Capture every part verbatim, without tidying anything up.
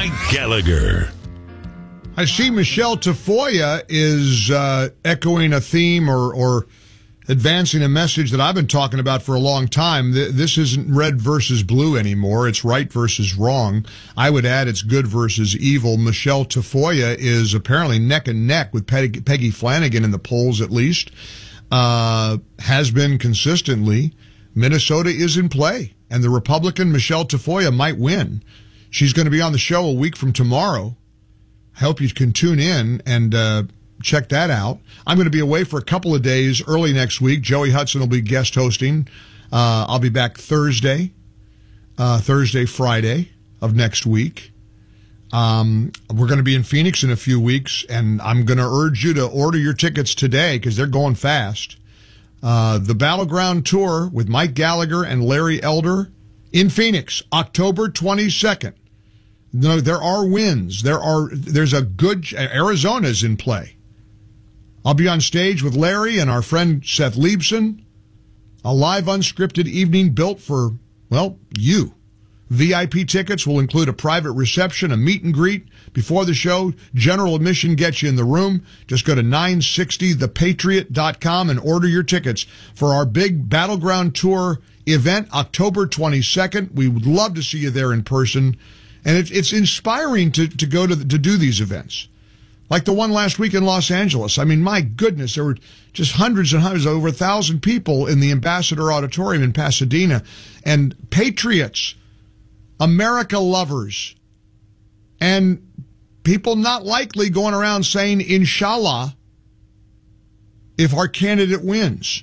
Mike Gallagher. I see Michelle Tafoya is uh, echoing a theme or, or advancing a message that I've been talking about for a long time. This isn't red versus blue anymore. It's right versus wrong. I would add it's good versus evil. Michelle Tafoya is apparently neck and neck with Peggy, Peggy Flanagan in the polls, at least. Uh, has been consistently. Minnesota is in play, and the Republican Michelle Tafoya might win. She's going to be on the show a week from tomorrow. I hope you can tune in and uh, check that out. I'm going to be away for a couple of days early next week. Joey Hudson will be guest hosting. Uh, I'll be back Thursday, uh, Thursday, Friday of next week. Um, we're going to be in Phoenix in a few weeks, and I'm going to urge you to order your tickets today because they're going fast. Uh, the Battleground Tour with Mike Gallagher and Larry Elder in Phoenix, October twenty-second. No, there are wins. There are. There's a good. Arizona's in play. I'll be on stage with Larry and our friend Seth Liebson. A live unscripted evening built for, well, you. V I P tickets will include a private reception, a meet and greet before the show. General admission gets you in the room. Just go to nine sixty the patriot dot com and order your tickets for our big Battleground Tour event, October twenty-second. We would love to see you there in person. And it's, it's inspiring to, to go to the, to do these events. Like the one last week in Los Angeles. I mean, my goodness, there were just hundreds and hundreds, over a thousand people in the Ambassador Auditorium in Pasadena. And patriots, America lovers, and people not likely going around saying, Inshallah, if our candidate wins.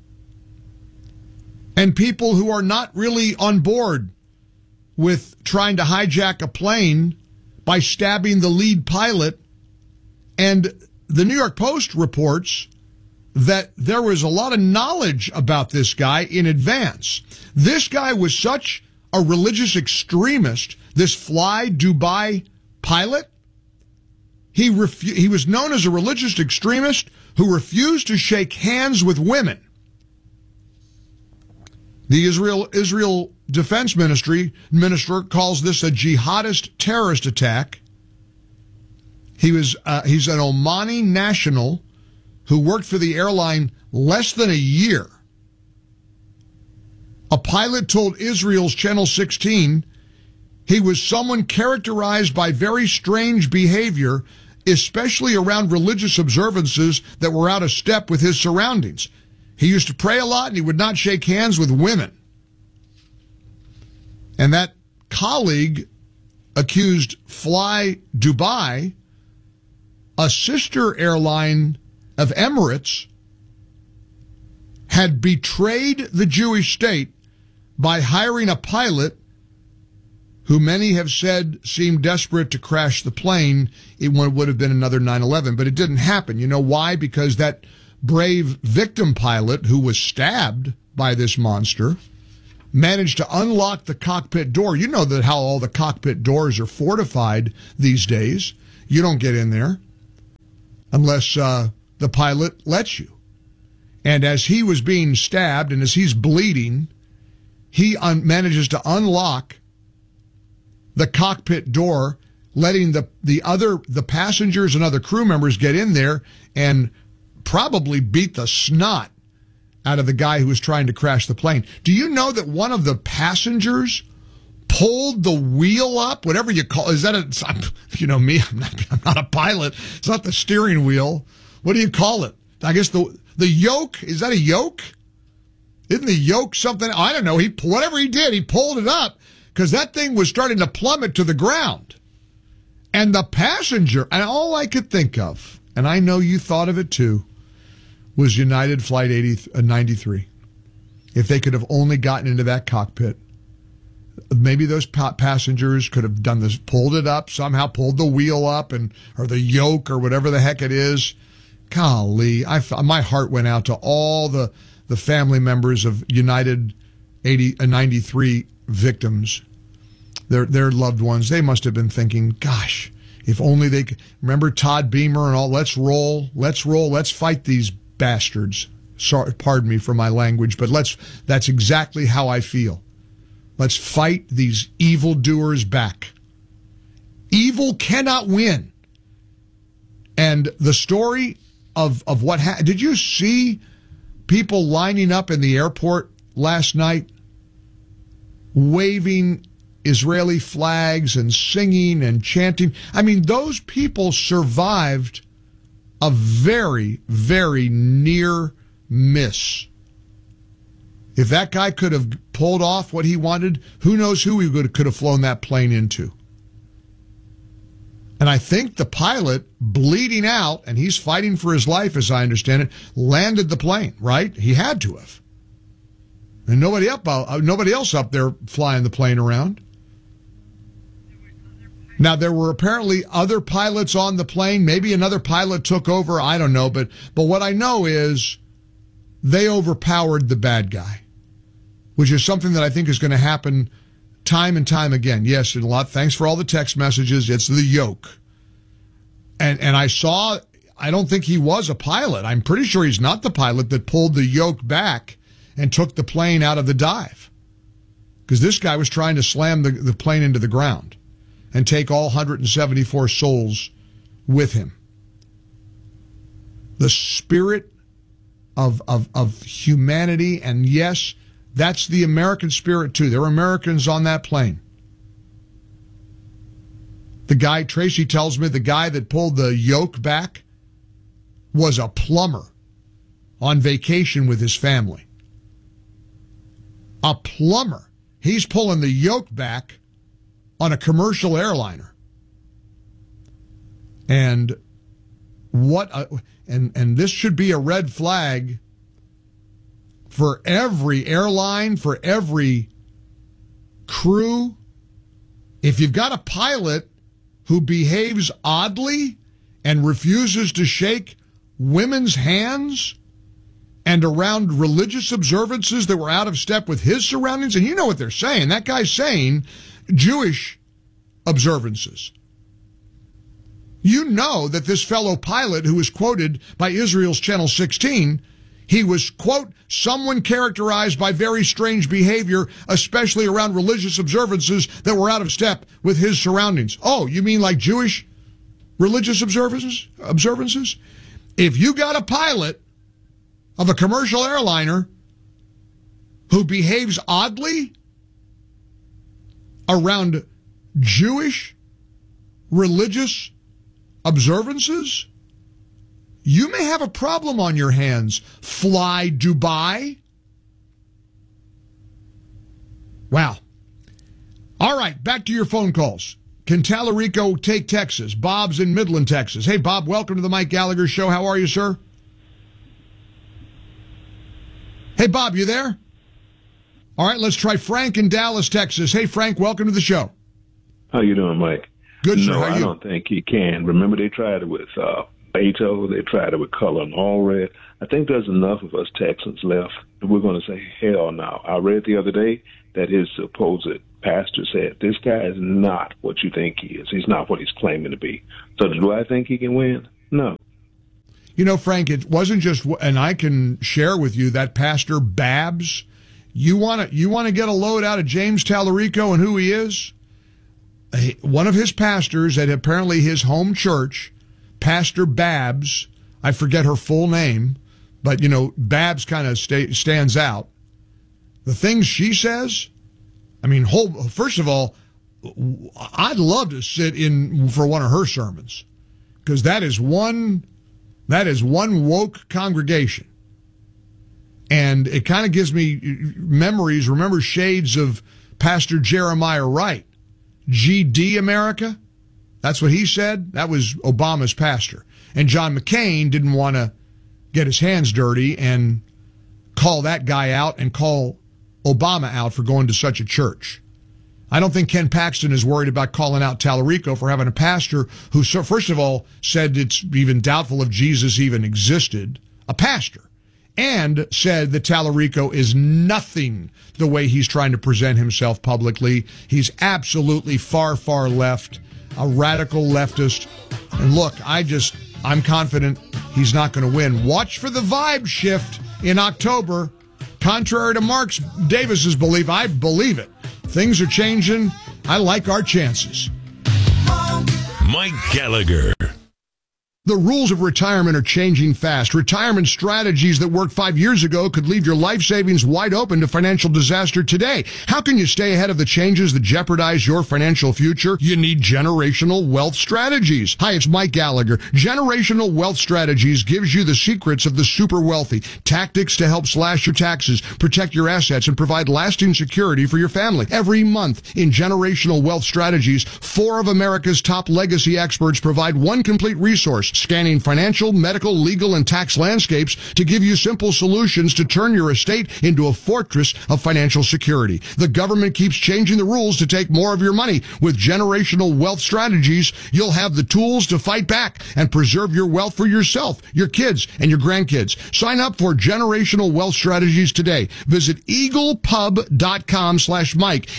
And people who are not really on board with trying to hijack a plane by stabbing the lead pilot. And the New York Post reports that there was a lot of knowledge about this guy in advance. This guy was such a religious extremist, this Fly Dubai pilot. He refu- he was known as a religious extremist who refused to shake hands with women. The Israel Israel Defense Ministry minister calls this a jihadist terrorist attack. He was uh, he's an Omani national who worked for the airline less than a year. A pilot told Israel's Channel sixteen he was someone characterized by very strange behavior, especially around religious observances that were out of step with his surroundings. He used to pray a lot, and he would not shake hands with women. And that colleague accused Fly Dubai, a sister airline of Emirates, had betrayed the Jewish state by hiring a pilot who many have said seemed desperate to crash the plane. It would have been another nine eleven, but it didn't happen. You know why? Because that brave victim pilot who was stabbed by this monster managed to unlock the cockpit door. You know that how all the cockpit doors are fortified these days. You don't get in there unless uh, the pilot lets you. And as he was being stabbed and as he's bleeding, he un- manages to unlock the cockpit door, letting the, the other, the passengers and other crew members get in there and probably beat the snot out of the guy who was trying to crash the plane. Do you know that one of the passengers pulled the wheel up? Whatever you call, is that a, you know me, I'm not, I'm not a pilot. It's not the steering wheel. What do you call it? I guess the, the yoke, is that a yoke? Isn't the yoke something? I don't know. He, whatever he did, he pulled it up because that thing was starting to plummet to the ground. And the passenger, and all I could think of, and I know you thought of it too, was United Flight eighty, uh, ninety-three. If they could have only gotten into that cockpit, maybe those pa- passengers could have done this, pulled it up, somehow pulled the wheel up, and or the yoke or whatever the heck it is. Golly, I, my heart went out to all the, the family members of United eighty, uh, ninety-three victims, their their loved ones. They must have been thinking, gosh, if only they could. Remember Todd Beamer and all, let's roll, let's roll, let's fight these bastards. Sorry, pardon me for my language, but let's, that's exactly how I feel. Let's fight these evildoers back. Evil cannot win. And the story of, of what happened, did you see people lining up in the airport last night, waving Israeli flags and singing and chanting? I mean, those people survived a very, very near miss. If that guy could have pulled off what he wanted, who knows who he could have flown that plane into. And I think the pilot, bleeding out, and he's fighting for his life, as I understand it, landed the plane, right? He had to have. And nobody up, uh, nobody else up there flying the plane around. Now, there were apparently other pilots on the plane. Maybe another pilot took over. I don't know. But, but what I know is they overpowered the bad guy, which is something that I think is going to happen time and time again. Yes, and a lot. Thanks for all the text messages. It's the yoke. And and I saw, I don't think he was a pilot. I'm pretty sure he's not the pilot that pulled the yoke back and took the plane out of the dive. Because this guy was trying to slam the, the plane into the ground and take all one hundred seventy-four souls with him. The spirit of, of, of humanity, and yes, that's the American spirit, too. There were Americans on that plane. The guy, Tracy tells me, the guy that pulled the yoke back was a plumber on vacation with his family. A plumber. He's pulling the yoke back on a commercial airliner. And what a, and and this should be a red flag for every airline, for every crew. If you've got a pilot who behaves oddly and refuses to shake women's hands and around religious observances that were out of step with his surroundings, and you know what they're saying. That guy's saying Jewish observances. You know that this fellow pilot who was quoted by Israel's Channel sixteen, he was, quote, someone characterized by very strange behavior, especially around religious observances that were out of step with his surroundings. Oh, you mean like Jewish religious observances? Observances? If you got a pilot of a commercial airliner who behaves oddly around Jewish religious observances, you may have a problem on your hands. Fly Dubai. Wow. All right, back to your phone calls. Can Tallarico take Texas? Bob's in Midland, Texas. Hey, Bob, welcome to the Mike Gallagher Show. How are you, sir? Hey, Bob, you there? All right, let's try Frank in Dallas, Texas. Hey, Frank, welcome to the show. How you doing, Mike? Good, sir. No, How are you? I don't think he can. Remember, they tried it with uh, Beto. They tried it with color and all red. I think there's enough of us Texans left that we're going to say, hell no. I read the other day that his supposed pastor said, this guy is not what you think he is. He's not what he's claiming to be. So do I think he can win? No. You know, Frank, it wasn't just, and I can share with you that Pastor Babs. You want to you want to get a load out of James Tallarico and who he is? One of his pastors at apparently his home church, Pastor Babs, I forget her full name, but, you know, Babs kind of sta- stands out. The things she says, I mean, whole, first of all, I'd love to sit in for one of her sermons, because that is one, that is one woke congregation. And it kind of gives me memories, remember shades of Pastor Jeremiah Wright. G D America, that's what he said. That was Obama's pastor. And John McCain didn't want to get his hands dirty and call that guy out and call Obama out for going to such a church. I don't think Ken Paxton is worried about calling out Tallarico for having a pastor who, first of all, said it's even doubtful if Jesus even existed, a pastor, and said that Tallarico is nothing the way he's trying to present himself publicly. He's absolutely far, far left, a radical leftist. And look, I just, I'm confident he's not going to win. Watch for the vibe shift in October. Contrary to Mark Davis's belief, I believe it. Things are changing. I like our chances. Mike Gallagher. The rules of retirement are changing fast. Retirement strategies that worked five years ago could leave your life savings wide open to financial disaster today. How can you stay ahead of the changes that jeopardize your financial future? You need Generational Wealth Strategies. Hi, it's Mike Gallagher. Generational Wealth Strategies gives you the secrets of the super wealthy, tactics to help slash your taxes, protect your assets, and provide lasting security for your family. Every month in Generational Wealth Strategies, four of America's top legacy experts provide one complete resource, scanning financial, medical, legal, and tax landscapes to give you simple solutions to turn your estate into a fortress of financial security. The government keeps changing the rules to take more of your money. With Generational Wealth Strategies, you'll have the tools to fight back and preserve your wealth for yourself, your kids, and your grandkids. Sign up for Generational Wealth Strategies today. Visit eaglepub.com slash Mike.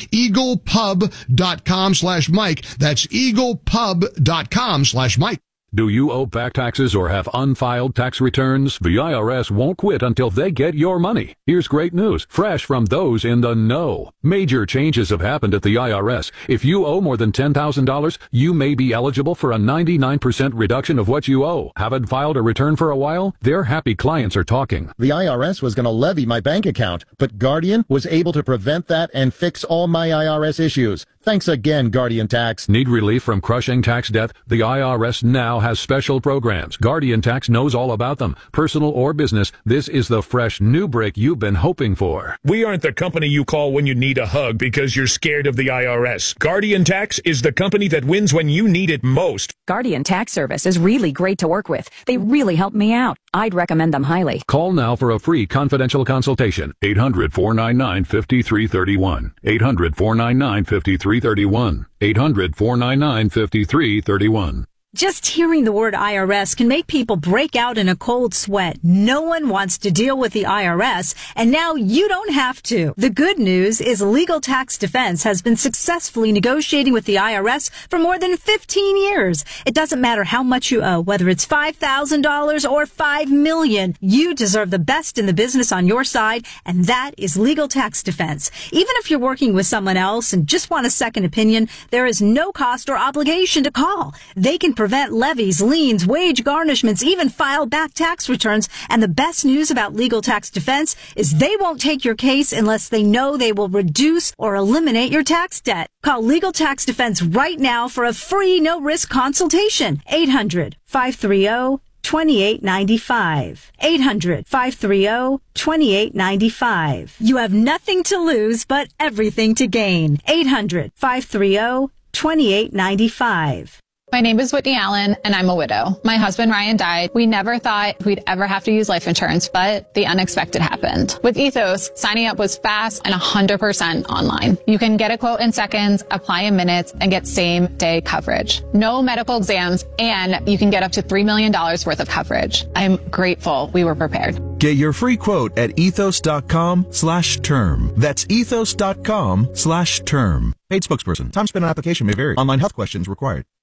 eaglepub.com slash Mike. That's eaglepub.com slash Mike. Do you owe back taxes or have unfiled tax returns? The I R S won't quit until they get your money. Here's great news, fresh from those in the know. Major changes have happened at the I R S. If you owe more than ten thousand dollars, you may be eligible for a ninety-nine percent reduction of what you owe. Haven't filed a return for a while? Their happy clients are talking. The I R S was going to levy my bank account, but Guardian was able to prevent that and fix all my I R S issues. Thanks again, Guardian Tax. Need relief from crushing tax debt? The I R S now has special programs. Guardian Tax knows all about them. Personal or business, this is the fresh new break you've been hoping for. We aren't the company you call when you need a hug because you're scared of the I R S. Guardian Tax is the company that wins when you need it most. Guardian Tax Service is really great to work with. They really help me out. I'd recommend them highly. Call now for a free confidential consultation. eight hundred, four nine nine, five three three one. eight hundred, four nine nine, five three three one. eight hundred, four nine nine, five three three one. Just hearing the word I R S can make people break out in a cold sweat. No one wants to deal with the I R S, and now you don't have to. The good news is Legal Tax Defense has been successfully negotiating with the I R S for more than fifteen years. It doesn't matter how much you owe, whether it's five thousand dollars or five million dollars. You deserve the best in the business on your side, and that is Legal Tax Defense. Even if you're working with someone else and just want a second opinion, there is no cost or obligation to call. They can prevent levies, liens, wage garnishments, even file back tax returns. And the best news about Legal Tax Defense is they won't take your case unless they know they will reduce or eliminate your tax debt. Call Legal Tax Defense right now for a free no-risk consultation. eight hundred, five three zero, two eight nine five. eight hundred, five three zero, two eight nine five. You have nothing to lose but everything to gain. eight hundred, five three zero, two eight nine five. My name is Whitney Allen, and I'm a widow. My husband, Ryan, died. We never thought we'd ever have to use life insurance, but the unexpected happened. With Ethos, signing up was fast and one hundred percent online. You can get a quote in seconds, apply in minutes, and get same-day coverage. No medical exams, and you can get up to three million dollars worth of coverage. I'm grateful we were prepared. Get your free quote at ethos.com slash term. That's ethos.com slash term. Paid spokesperson. Time spent on application may vary. Online health questions required.